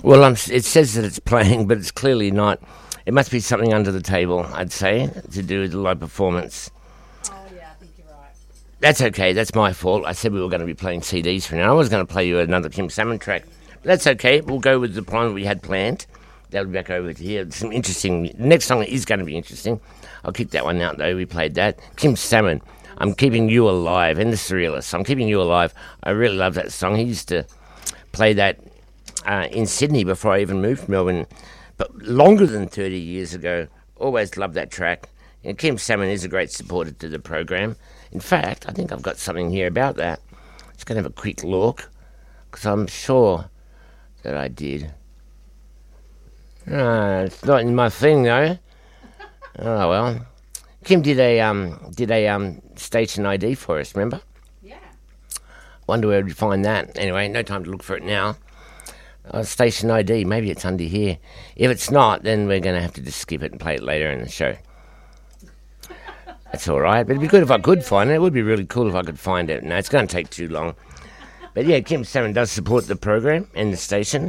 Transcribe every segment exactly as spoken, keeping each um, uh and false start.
Well, um, it says that it's playing, but it's clearly not. It must be something under the table, I'd say, to do with the live performance. Oh, yeah, I think you're right. That's okay. That's my fault. I said we were going to be playing C Ds for now. I was going to play you another Kim Salmon track. But that's okay. We'll go with the plan we had planned. That'll be back over to here. Some interesting... The next song is going to be interesting. I'll kick that one out, though. We played that. Kim Salmon, I'm Keeping You Alive, and the Surrealists. I'm Keeping You Alive. I really love that song. He used to play that uh, in Sydney before I even moved to Melbourne, but longer than thirty years ago. Always loved that track. And Kim Salmon is a great supporter to the program. In fact, I think I've got something here about that. Just going to have a quick look, because I'm sure that I did. Uh, it's not in my thing, though. Oh, well. Kim did a um did a um station I D for us, remember? Yeah. Wonder where we'd find that. Anyway, no time to look for it now. Uh, station I D, maybe it's under here. If it's not, then we're going to have to just skip it and play it later in the show. That's all right, but it'd be good if I could find it. It would be really cool if I could find it. No, it's going to take too long. But yeah, Kim Salmon does support the program and the station.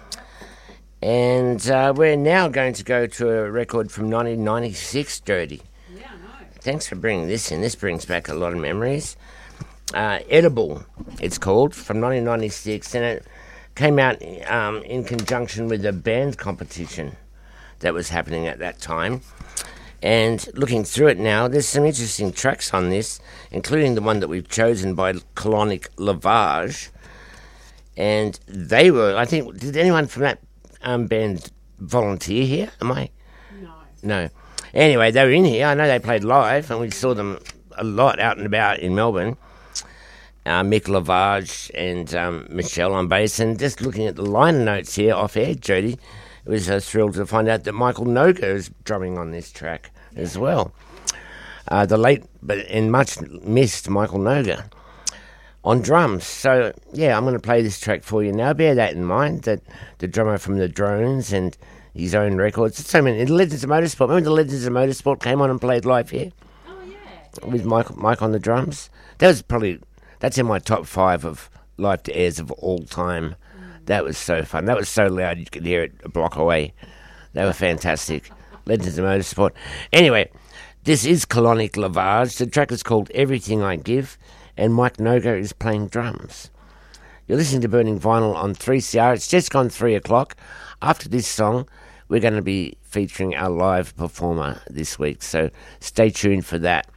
And uh, we're now going to go to a record from nineteen ninety-six, Dirty. Yeah, I know. Thanks for bringing this in. This brings back a lot of memories. Uh, Edible, it's called, from nineteen ninety-six, and it came out um, in conjunction with a band competition that was happening at that time. And looking through it now, there's some interesting tracks on this, including the one that we've chosen by Colonic Lavage. And they were, I think, did anyone from that um, band volunteer here? Am I? No. No. Anyway, they were in here. I know they played live, and we saw them a lot out and about in Melbourne. Uh, Mick Lavage and um, Michelle on bass. And just looking at the liner notes here off air, Jody, it was uh, thrilled to find out that Michael Noga is drumming on this track as well. Uh, the late but and much missed Michael Noga on drums. So, yeah, I'm going to play this track for you now. Bear that in mind, that the drummer from the Drones and his own records. So many. The Legends of Motorsport. Remember the Legends of Motorsport came on and played live here? Oh, yeah. With Mike, Mike on the drums. That was probably, that's in my top five of live to airs of all time. Mm. That was so fun. That was so loud you could hear it a block away. They were fantastic. Legends of Motorsport. Anyway, this is Colonic Lavage. The track is called Everything I Give, and Mike Noga is playing drums. You're listening to Burning Vinyl on three C R. It's just gone three o'clock. After this song, we're going to be featuring our live performer this week, so stay tuned for that.